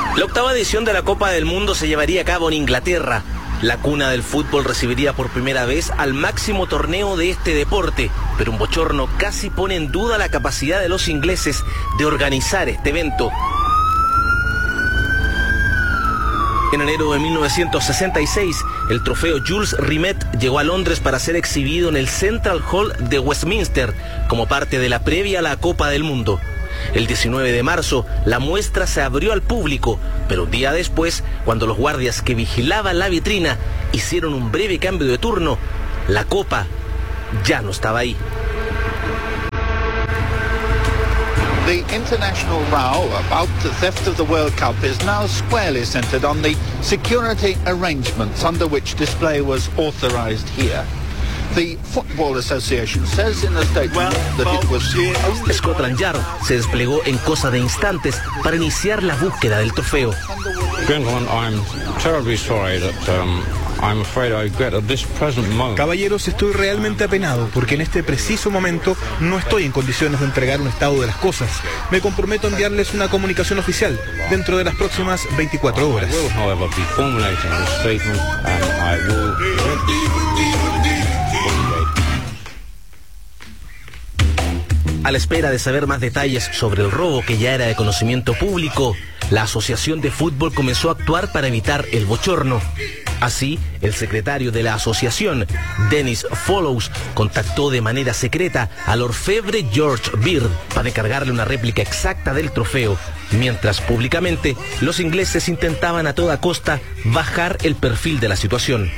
La octava edición de la Copa del Mundo se llevaría a cabo en Inglaterra. La cuna del fútbol recibiría por primera vez al máximo torneo de este deporte, pero un bochorno casi pone en duda la capacidad de los ingleses de organizar este evento. En enero de 1966, el trofeo Jules Rimet llegó a Londres para ser exhibido en el Central Hall de Westminster como parte de la previa a la Copa del Mundo. El 19 de marzo, la muestra se abrió al público, pero un día después, cuando los guardias que vigilaban la vitrina hicieron un breve cambio de turno, la copa ya no estaba ahí. The international row about the theft of the World Cup is now squarely centered on the security arrangements under which display was authorized here. The Football Association says in a statement that it was... Scotland Yard se desplegó en cosa de instantes para iniciar la búsqueda del trofeo. Gentlemen, I'm terribly sorry that I'm afraid I regret at this present moment. Caballeros, estoy realmente apenado porque en este preciso momento no estoy en condiciones de entregar un estado de las cosas. Me comprometo a enviarles una comunicación oficial dentro de las próximas 24 horas. I will, however, be formulating a statement and I will... A la espera de saber más detalles sobre el robo que ya era de conocimiento público, la Asociación de Fútbol comenzó a actuar para evitar el bochorno. Así, el secretario de la asociación, Dennis Follows, contactó de manera secreta al orfebre George Beard para encargarle una réplica exacta del trofeo, mientras públicamente los ingleses intentaban a toda costa bajar el perfil de la situación.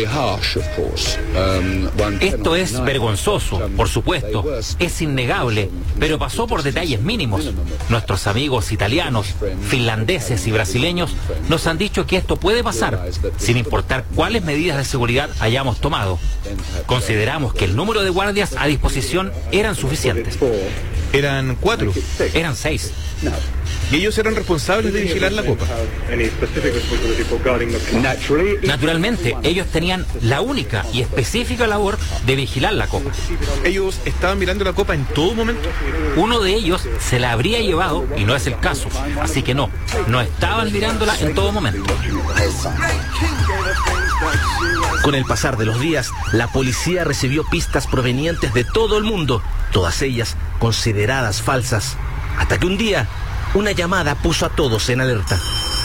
Esto es vergonzoso, por supuesto, es innegable, pero pasó por detalles mínimos. Nuestros amigos italianos, finlandeses y brasileños nos han dicho que esto puede pasar, sin importar cuáles medidas de seguridad hayamos tomado. Consideramos que el número de guardias a disposición eran suficientes. ¿Eran 4? Eran 6. ¿Y ellos eran responsables de vigilar la copa? Naturalmente, ellos tenían la única y específica labor de vigilar la copa. ¿Ellos estaban mirando la copa en todo momento? Uno de ellos se la habría llevado y no es el caso, así que no estaban mirándola en todo momento. Con el pasar de los días, la policía recibió pistas provenientes de todo el mundo, todas ellas consideradas falsas, hasta que un día una llamada puso a todos en alerta.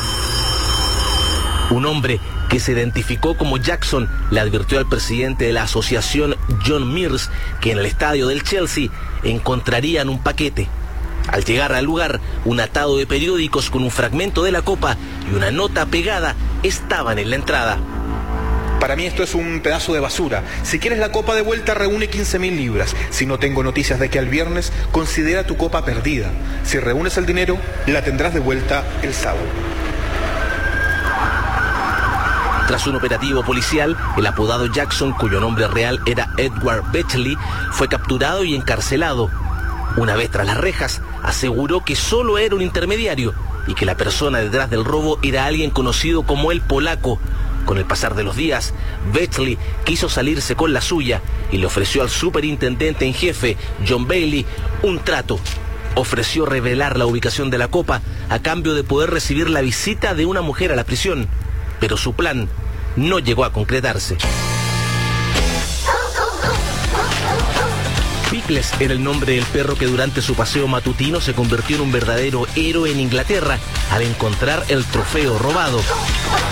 Un hombre que se identificó como Jackson le advirtió al presidente de la asociación, John Mears, que en el estadio del Chelsea encontrarían un paquete. Al llegar al lugar, un atado de periódicos con un fragmento de la copa y una nota pegada estaban en la entrada. Para mí esto es un pedazo de basura. Si quieres la copa de vuelta, reúne 15.000 libras. Si no tengo noticias de aquí al viernes, considera tu copa perdida. Si reúnes el dinero, la tendrás de vuelta el sábado. Tras un operativo policial, el apodado Jackson, cuyo nombre real era Edward Bechley, fue capturado y encarcelado. Una vez tras las rejas, aseguró que solo era un intermediario y que la persona detrás del robo era alguien conocido como el Polaco. Con el pasar de los días, Bechley quiso salirse con la suya y le ofreció al superintendente en jefe, John Bailey, un trato. Ofreció revelar la ubicación de la copa a cambio de poder recibir la visita de una mujer a la prisión, pero su plan no llegó a concretarse. Pickles era el nombre del perro que durante su paseo matutino se convirtió en un verdadero héroe en Inglaterra al encontrar el trofeo robado.